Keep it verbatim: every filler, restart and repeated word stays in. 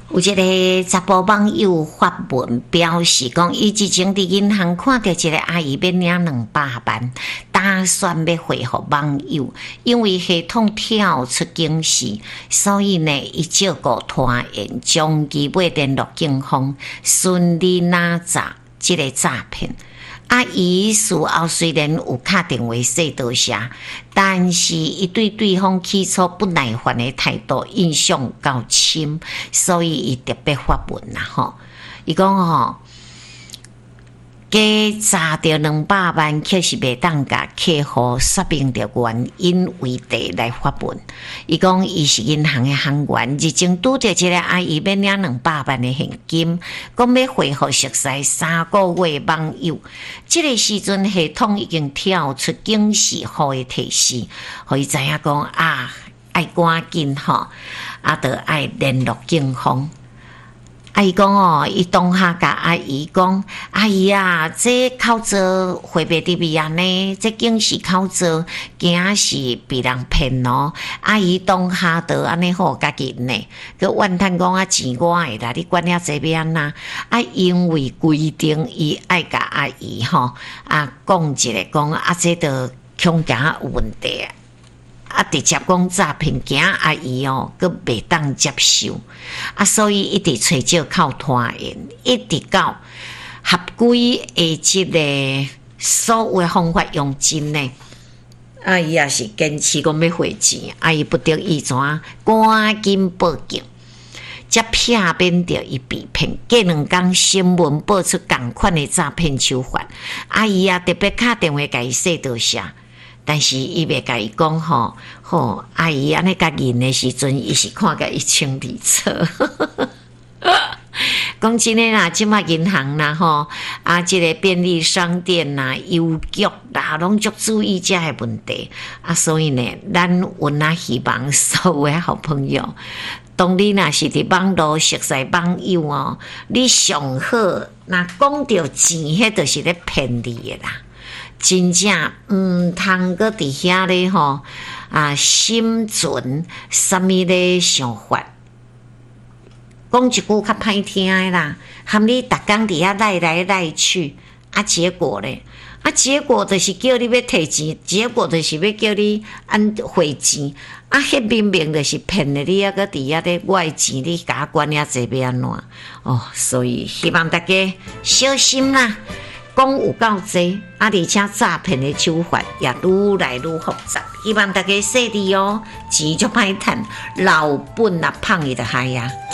有一个查甫网友发文表示讲，伊之前伫银行看到一个阿姨要领两百万，打算要回复网友，因为系统跳出警示，所以呢，伊照顾团员将其尾联络警方，顺利拿查这个诈骗。阿姨事后虽然有打电话说多谢，但是伊对对方起初不耐烦的态度印象较深，所以伊特别发文啦吼。伊讲吼，假查到两百万，却是袂当甲客户说明着原因为地来发文。伊讲伊是银行的行员，日前拄着一个阿姨要领两百万的现金，讲要回复熟悉三个月网友。这个时阵系统已经跳出警示号的提示，互伊知影讲啊，爱赶紧吼，啊，得爱联络警方。阿姨讲哦，伊当下甲阿姨讲，阿姨啊，这口罩回袂入去安尼，这警示口罩惊是被人骗咯。阿姨当下得安尼好家己呢，佮怨叹讲啊钱我会啦，你管遐济要安那？啊，因为规定伊爱甲阿姨吼啊讲一个讲啊，这着恐惊有问题。啊，直接讲诈骗，惊阿姨哦，佮袂当接受，啊，所以一直找借口团员，一直到合规的即个所有的方法用尽呢。阿姨也是坚持讲要汇钱，阿姨不得已怎赶紧报警，才避免着伊被骗。过两天新闻报出同款的诈骗手法，阿姨啊特别打电话甲伊说多谢。但是伊袂甲伊讲吼，吼阿姨安尼甲认的时阵，伊是看甲伊清理错。讲真诶啦，即马银行啦吼，啊，即、这个便利商店啦、邮局啦，拢足注意这个问题。啊，所以呢，咱有哪希望所有诶好朋友，当你若是伫网络熟悉网友哦，你上好，若讲到钱，迄就是咧骗你诶啦。真正毋通搁伫遐咧吼啊，心存啥物咧想法？讲一句较歹听诶啦，含你逐工伫遐赖来赖去，啊，结果咧，啊，结果就是叫你要摕钱，结果就是要叫你按汇钱，啊，迄明明就是骗的，你还搁伫遐咧我诶钱，你甲我管遐济要安怎？哦，所以希望大家小心啦。讲有够济，啊！而且诈骗的手法也愈来愈复杂，希望大家细致哦，钱就歹趁，老本啊，胖伊就害呀。